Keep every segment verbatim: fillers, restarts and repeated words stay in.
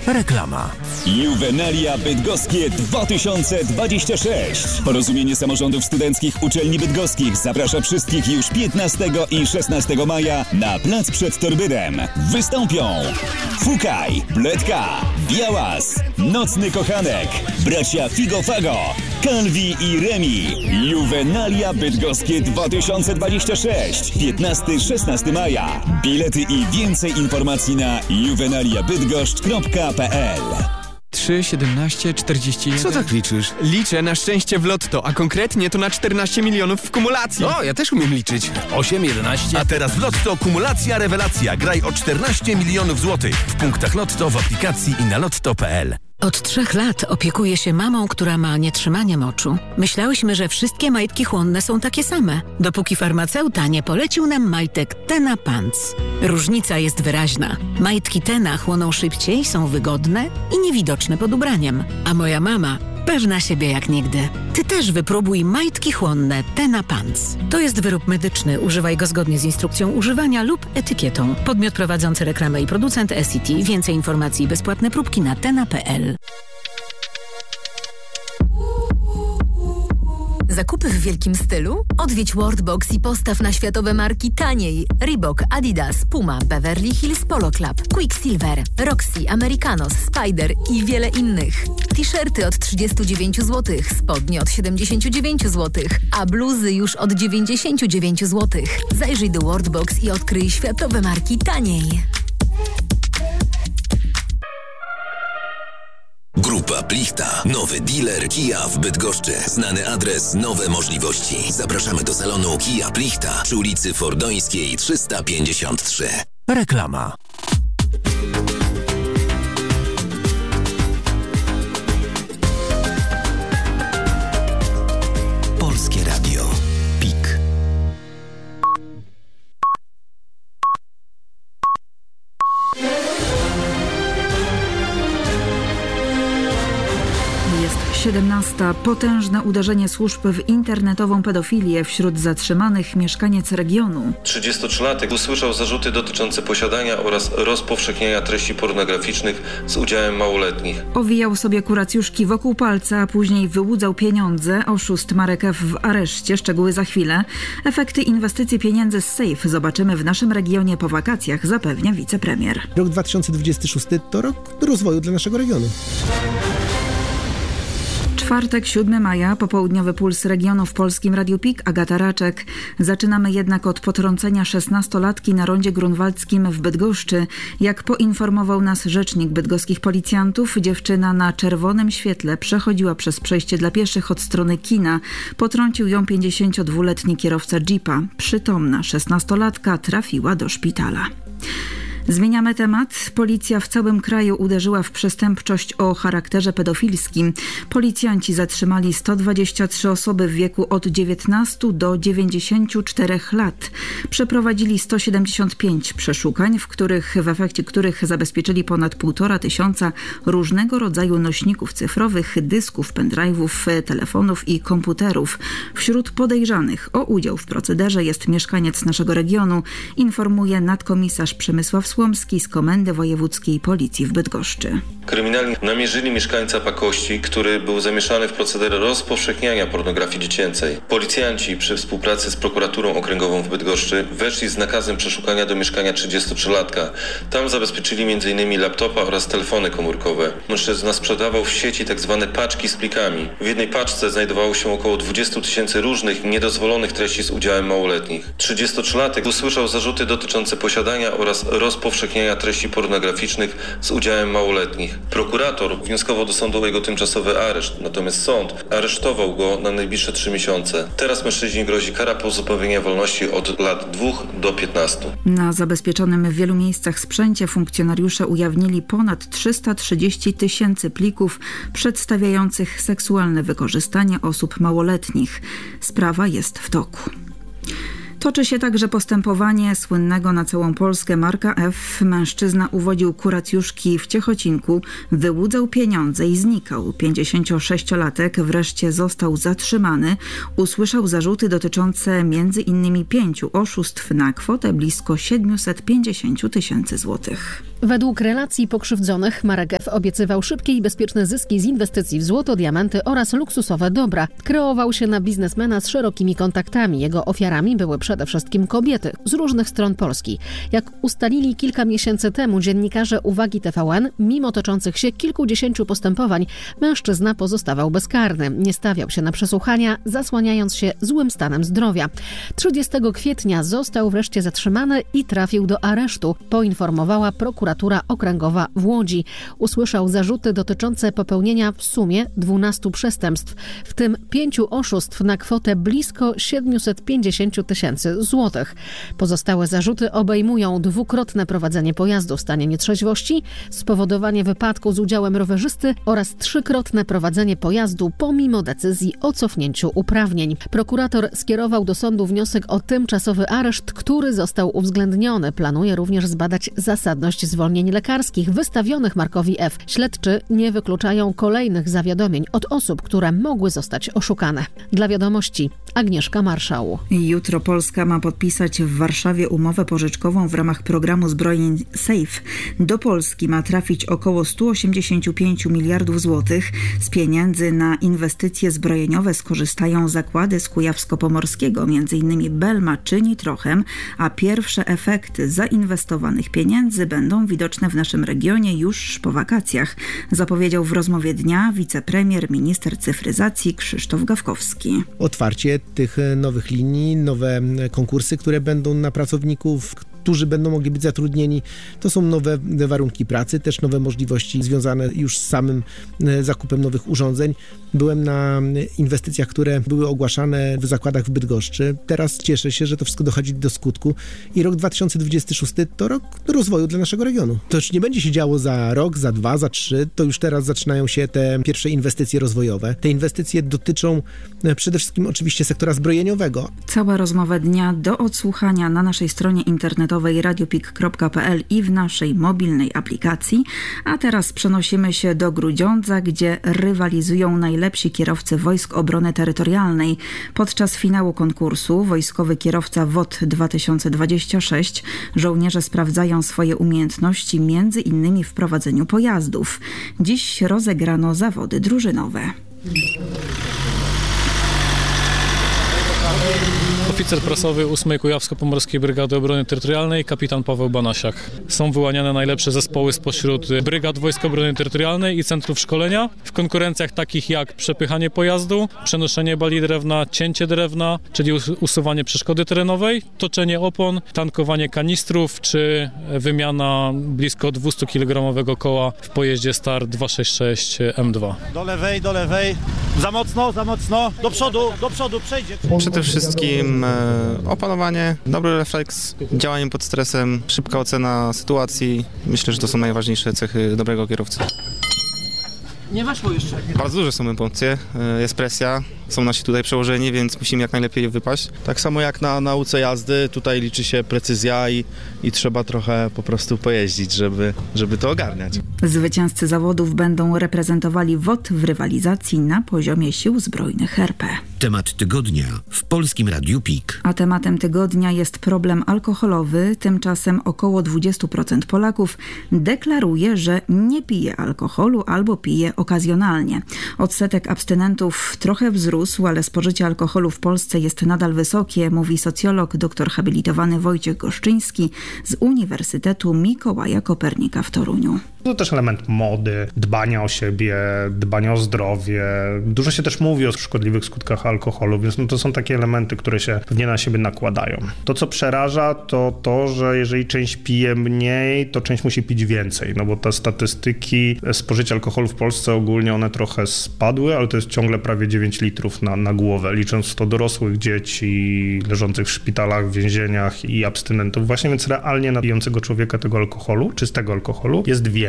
Reklama. Juwenalia Bydgoskie dwa tysiące dwadzieścia sześć. Porozumienie Samorządów Studenckich Uczelni Bydgoskich zaprasza wszystkich już piętnastego i szesnastego maja na plac przed Torbydem. Wystąpią Fukaj, Bledka, Białas, Nocny Kochanek, bracia Figo Fago, Calvi i Remi. Juwenalia Bydgoskie dwa tysiące dwadzieścia sześć. piętnastego do szesnastego maja. Bilety i więcej informacji na juwenalia bydgoszcz kropka p l. trzy, siedemnaście, czterdzieści jeden. Co tak liczysz? Liczę na szczęście w lotto, a konkretnie to na czternaście milionów w kumulacji. O, ja też umiem liczyć. osiem, jedenaście. A teraz w Lotto kumulacja rewelacja. Graj o czternaście milionów złotych w punktach Lotto, w aplikacji i na lotto kropka p l. Od trzech lat opiekuję się mamą, która ma nietrzymanie moczu. Myślałyśmy, że wszystkie majtki chłonne są takie same, dopóki farmaceuta nie polecił nam majtek Tena Pants. Różnica jest wyraźna. Majtki Tena chłoną szybciej, są wygodne i niewidoczne pod ubraniem. A moja mama pewna siebie jak nigdy. Ty też wypróbuj majtki chłonne Tena Pants. To jest wyrób medyczny. Używaj go zgodnie z instrukcją używania lub etykietą. Podmiot prowadzący reklamę i producent S C T. Więcej informacji i bezpłatne próbki na tena kropka p l. Zakupy w wielkim stylu? Odwiedź Worldbox i postaw na światowe marki taniej. Reebok, Adidas, Puma, Beverly Hills Polo Club, Quicksilver, Roxy, Americanos, Spider i wiele innych. T-shirty od trzydzieści dziewięć złotych, spodnie od siedemdziesiąt dziewięć złotych, a bluzy już od dziewięćdziesiąt dziewięć złotych. Zajrzyj do Worldbox i odkryj światowe marki taniej. Grupa Plichta. Nowy dealer Kia w Bydgoszczy. Znany adres, nowe możliwości. Zapraszamy do salonu Kia Plichta przy ulicy Fordońskiej trzysta pięćdziesiąt trzy. Reklama. Polskie Radio. PiK. siedemnasta. Potężne uderzenie służb w internetową pedofilię wśród zatrzymanych mieszkaniec regionu. trzydziestotrzylatek usłyszał zarzuty dotyczące posiadania oraz rozpowszechniania treści pornograficznych z udziałem małoletnich. Owijał sobie kuracjuszki wokół palca, a później wyłudzał pieniądze. Oszust Marek F. w areszcie. Szczegóły za chwilę. Efekty inwestycji pieniędzy z Safe zobaczymy w naszym regionie po wakacjach, zapewnia wicepremier. Rok dwa tysiące dwudziesty szósty to rok rozwoju dla naszego regionu. Czwartek, siódmego maja, popołudniowy puls regionu w Polskim Radiu PiK, Agata Raczek. Zaczynamy jednak od potrącenia szesnastolatki na rondzie grunwaldzkim w Bydgoszczy. Jak poinformował nas rzecznik bydgoskich policjantów, dziewczyna na czerwonym świetle przechodziła przez przejście dla pieszych od strony kina. Potrącił ją pięćdziesięciodwuletni kierowca jeepa. Przytomna szesnastolatka trafiła do szpitala. Zmieniamy temat. Policja w całym kraju uderzyła w przestępczość o charakterze pedofilskim. Policjanci zatrzymali sto dwadzieścia trzy osoby w wieku od dziewiętnastu do dziewięćdziesięciu czterech lat. Przeprowadzili sto siedemdziesiąt pięć przeszukań, w których, w efekcie których zabezpieczyli ponad półtora tysiąca różnego rodzaju nośników cyfrowych, dysków, pendrive'ów, telefonów i komputerów. Wśród podejrzanych o udział w procederze jest mieszkaniec naszego regionu, informuje nadkomisarz Przemysław Słomski z Komendy Wojewódzkiej Policji w Bydgoszczy. Kryminalni namierzyli mieszkańca Pakości, który był zamieszany w proceder rozpowszechniania pornografii dziecięcej. Policjanci przy współpracy z prokuraturą okręgową w Bydgoszczy weszli z nakazem przeszukania do mieszkania trzydziestotrzylatka. Tam zabezpieczyli między innymi laptopa oraz telefony komórkowe. Mężczyzna sprzedawał w sieci tzw. paczki z plikami. W jednej paczce znajdowało się około dwadzieścia tysięcy różnych, niedozwolonych treści z udziałem małoletnich. trzydziestotrzylatek usłyszał zarzuty dotyczące posiadania oraz rozpowszechniania treści pornograficznych z udziałem małoletnich. Prokurator wnioskował do sądu o jego tymczasowy areszt, natomiast sąd aresztował go na najbliższe trzy miesiące. Teraz mężczyźnie grozi kara pozbawienia wolności od lat dwóch do piętnastu. Na zabezpieczonym w wielu miejscach sprzęcie funkcjonariusze ujawnili ponad trzysta trzydzieści tysięcy plików przedstawiających seksualne wykorzystanie osób małoletnich. Sprawa jest w toku. Toczy się także postępowanie słynnego na całą Polskę Marka F. Mężczyzna uwodził kuracjuszki w Ciechocinku, wyłudzał pieniądze i znikał. pięćdziesięciosześciolatek wreszcie został zatrzymany. Usłyszał zarzuty dotyczące między innymi pięciu oszustw na kwotę blisko siedemset pięćdziesiąt tysięcy złotych. Według relacji pokrzywdzonych Marek F. obiecywał szybkie i bezpieczne zyski z inwestycji w złoto, diamenty oraz luksusowe dobra. Kreował się na biznesmena z szerokimi kontaktami. Jego ofiarami były przede wszystkim kobiety z różnych stron Polski. Jak ustalili kilka miesięcy temu dziennikarze Uwagi T V N, mimo toczących się kilkudziesięciu postępowań, mężczyzna pozostawał bezkarny. Nie stawiał się na przesłuchania, zasłaniając się złym stanem zdrowia. trzydziestego kwietnia został wreszcie zatrzymany i trafił do aresztu, poinformowała prokuratura okręgowa w Łodzi. Usłyszał zarzuty dotyczące popełnienia w sumie dwunastu przestępstw, w tym pięciu oszustw na kwotę blisko siedemset pięćdziesiąt tysięcy złotych. Pozostałe zarzuty obejmują dwukrotne prowadzenie pojazdu w stanie nietrzeźwości, spowodowanie wypadku z udziałem rowerzysty oraz trzykrotne prowadzenie pojazdu pomimo decyzji o cofnięciu uprawnień. Prokurator skierował do sądu wniosek o tymczasowy areszt, który został uwzględniony. Planuje również zbadać zasadność zwolnień lekarskich wystawionych Markowi F. Śledczy nie wykluczają kolejnych zawiadomień od osób, które mogły zostać oszukane. Dla Wiadomości Agnieszka Marszał. Jutro Polska ma podpisać w Warszawie umowę pożyczkową w ramach programu zbrojeń SAFE. Do Polski ma trafić około sto osiemdziesiąt pięć miliardów złotych. Z pieniędzy na inwestycje zbrojeniowe skorzystają zakłady z Kujawsko-Pomorskiego, m.in. Belma czy Nitrochem, a pierwsze efekty zainwestowanych pieniędzy będą widoczne w naszym regionie już po wakacjach, zapowiedział w rozmowie dnia wicepremier, minister cyfryzacji Krzysztof Gawkowski. Otwarcie tych nowych linii, nowe konkursy, które będą na pracowników, którzy będą mogli być zatrudnieni. To są nowe warunki pracy, też nowe możliwości związane już z samym zakupem nowych urządzeń. Byłem na inwestycjach, które były ogłaszane w zakładach w Bydgoszczy. Teraz cieszę się, że to wszystko dochodzi do skutku i rok dwa tysiące dwudziesty szósty to rok rozwoju dla naszego regionu. To już nie będzie się działo za rok, za dwa, za trzy. To już teraz zaczynają się te pierwsze inwestycje rozwojowe. Te inwestycje dotyczą przede wszystkim oczywiście sektora zbrojeniowego. Cała rozmowa dnia do odsłuchania na naszej stronie internetowej radiopik kropka p l i w naszej mobilnej aplikacji. A teraz przenosimy się do Grudziądza, gdzie rywalizują najlepsi kierowcy Wojsk Obrony Terytorialnej. Podczas finału konkursu Wojskowy Kierowca W O T dwa tysiące dwadzieścia sześć żołnierze sprawdzają swoje umiejętności między innymi w prowadzeniu pojazdów. Dziś rozegrano zawody drużynowe. Oficer prasowy ósmej Kujawsko-Pomorskiej Brygady Obrony Terytorialnej, kapitan Paweł Banasiak. Są wyłaniane najlepsze zespoły spośród brygad Wojsk Obrony Terytorialnej i centrów szkolenia w konkurencjach takich jak przepychanie pojazdu, przenoszenie bali drewna, cięcie drewna, czyli usuwanie przeszkody terenowej, toczenie opon, tankowanie kanistrów czy wymiana blisko dwustukilogramovego koła w pojeździe Star dwieście sześćdziesiąt sześć M dwa. Do lewej, do lewej, za mocno, za mocno, do przodu, do przodu, przejdzie. Przede wszystkim opanowanie, dobry refleks, działanie pod stresem, szybka ocena sytuacji. Myślę, że to są najważniejsze cechy dobrego kierowcy. Nie weszło jeszcze. Bardzo duże są emocje, jest presja, są nasi tutaj przełożeni, więc musimy jak najlepiej wypaść. Tak samo jak na nauce jazdy, tutaj liczy się precyzja i, i trzeba trochę po prostu pojeździć, żeby, żeby to ogarniać. Zwycięzcy zawodów będą reprezentowali W O T w rywalizacji na poziomie Sił Zbrojnych R P. Temat tygodnia w Polskim Radiu Pik. A tematem tygodnia jest problem alkoholowy. Tymczasem około dwadzieścia procent Polaków deklaruje, że nie pije alkoholu albo pije okazjonalnie. Odsetek abstynentów trochę wzrósł, ale spożycie alkoholu w Polsce jest nadal wysokie, mówi socjolog doktor habilitowany Wojciech Goszczyński z Uniwersytetu Mikołaja Kopernika w Toruniu. To też element mody, dbania o siebie, dbania o zdrowie. Dużo się też mówi o szkodliwych skutkach alkoholu, więc no to są takie elementy, które się pewnie na siebie nakładają. To, co przeraża, to to, że jeżeli część pije mniej, to część musi pić więcej, no bo te statystyki spożycia alkoholu w Polsce ogólnie one trochę spadły, ale to jest ciągle prawie dziewięć litrów na, na głowę, licząc to dorosłych dzieci leżących w szpitalach, w więzieniach i abstynentów właśnie, więc realnie na pijącego człowieka tego alkoholu, czystego alkoholu jest więcej.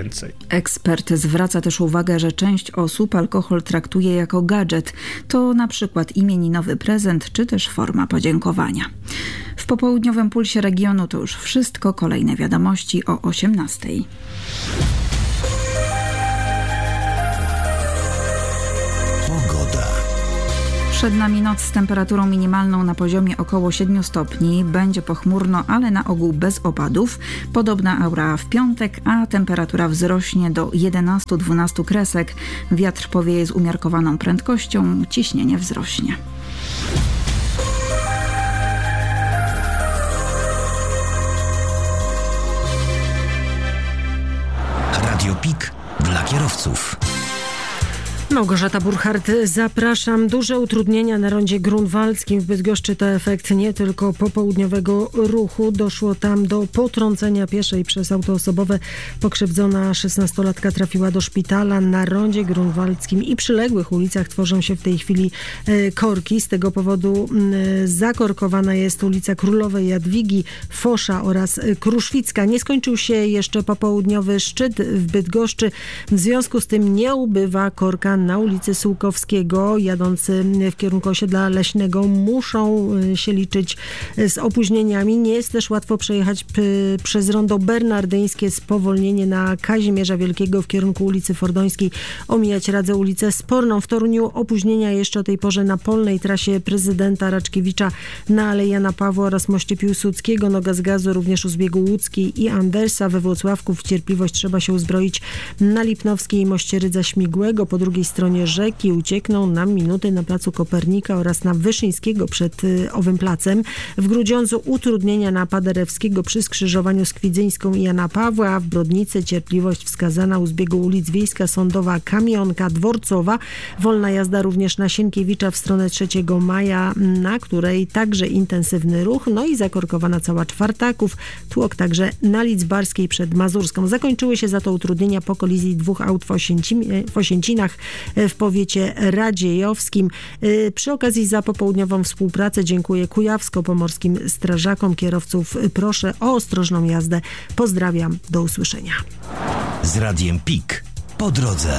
więcej. Ekspert zwraca też uwagę, że część osób alkohol traktuje jako gadżet. To na przykład imieninowy prezent, czy też forma podziękowania. W popołudniowym Pulsie Regionu to już wszystko. Kolejne wiadomości o osiemnastej. Przed nami noc z temperaturą minimalną na poziomie około siedmiu stopni. Będzie pochmurno, ale na ogół bez opadów. Podobna aura w piątek, a temperatura wzrośnie do jedenastu do dwunastu kresek. Wiatr powieje z umiarkowaną prędkością, ciśnienie wzrośnie. Radio Pik dla kierowców. Małgorzata Burchardt, zapraszam. Duże utrudnienia na rondzie grunwaldzkim w Bydgoszczy to efekt nie tylko popołudniowego ruchu. Doszło tam do potrącenia pieszej przez auto osobowe. Pokrzywdzona szesnastolatka trafiła do szpitala. Na rondzie grunwaldzkim i przyległych ulicach tworzą się w tej chwili korki. Z tego powodu zakorkowana jest ulica Królowej Jadwigi, Fosza oraz Kruszwicka. Nie skończył się jeszcze popołudniowy szczyt w Bydgoszczy. W związku z tym nie ubywa korka na ulicy Sułkowskiego. Jadący w kierunku osiedla Leśnego muszą się liczyć z opóźnieniami. Nie jest też łatwo przejechać p- przez rondo bernardyńskie. Spowolnienie na Kazimierza Wielkiego w kierunku ulicy Fordońskiej. Omijać radzę ulicę Sporną. W Toruniu opóźnienia jeszcze o tej porze na polnej trasie prezydenta Raczkiewicza na Alei Jana Pawła oraz moście Piłsudskiego. Noga z gazu również u zbiegu Łódzkiej i Andersa. We Włocławku w cierpliwość trzeba się uzbroić na Lipnowskiej i moście Rydza Śmigłego. Po drugiej stronie rzeki uciekną nam minuty na placu Kopernika oraz na Wyszyńskiego przed y, owym placem. W Grudziądzu utrudnienia na Paderewskiego przy skrzyżowaniu z Kwidzyńską i Jana Pawła, a w Brodnicy cierpliwość wskazana u zbiegu ulic Wiejska, Sądowa, Kamionka, Dworcowa. Wolna jazda również na Sienkiewicza w stronę trzeciego maja, na której także intensywny ruch, no i zakorkowana cała Czwartaków. Tłok także na Lidzbarskiej przed Mazurską. Zakończyły się za to utrudnienia po kolizji dwóch aut w, Osięci- w Osięcinach w powiecie radziejowskim. Przy okazji za popołudniową współpracę dziękuję kujawsko-pomorskim strażakom. Kierowców proszę o ostrożną jazdę. Pozdrawiam, do usłyszenia. Z Radiem Pik po drodze.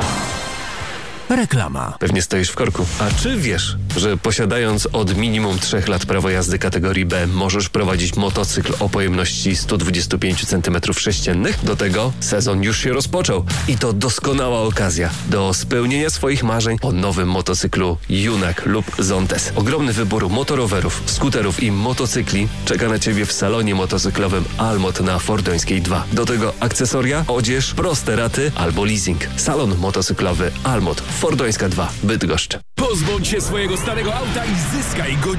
Reklama. Pewnie stoisz w korku. A czy wiesz, że posiadając od minimum trzech lat prawo jazdy kategorii B możesz prowadzić motocykl o pojemności sto dwadzieścia pięć centymetrów sześciennych? Do tego sezon już się rozpoczął i to doskonała okazja do spełnienia swoich marzeń o nowym motocyklu Junak lub Zontes. Ogromny wybór motorowerów, skuterów i motocykli czeka na Ciebie w salonie motocyklowym Almot na Fordońskiej dwa. Do tego akcesoria, odzież, proste raty albo leasing. Salon motocyklowy Almot, Fordońska dwa, Bydgoszcz. Pozbądź się swojego starego auta i zyskaj go